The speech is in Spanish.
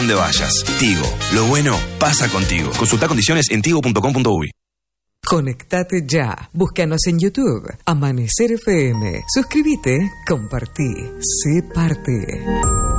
donde vayas. Tigo, lo bueno pasa contigo. Consulta condiciones en tigo.com.uy. Conectate ya. Búscanos en YouTube. Amanecer FM. Suscríbete, compartí, sé parte.